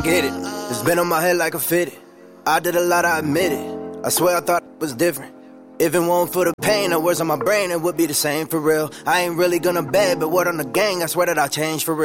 tryna get it. It's been on my head like a fitted. I did a lot, I admit it. I swear I thought it was different. If it weren't for the pain, the words on my brain, it would be the same for real. I ain't really gonna beg, but word on the gang, I swear that I changed for real.